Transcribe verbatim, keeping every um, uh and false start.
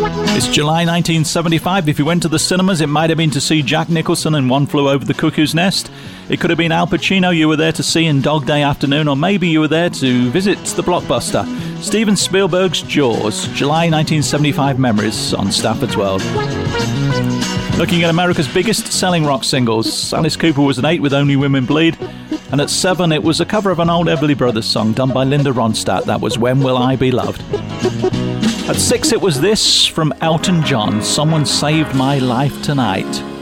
It's July nineteen seventy-five. If you went to the cinemas, it might have been to see Jack Nicholson in One Flew Over the Cuckoo's Nest. It could have been Al Pacino you were there to see in Dog Day Afternoon, or maybe you were there to visit the blockbuster. Steven Spielberg's Jaws, July nineteen seventy-five memories on Stafford's World. Looking at America's biggest selling rock singles, Alice Cooper was at eight with Only Women Bleed, and at seven it was a cover of an old Everly Brothers song done by Linda Ronstadt. That was When Will I Be Loved. At six it was this from Elton John, Someone Saved My Life Tonight.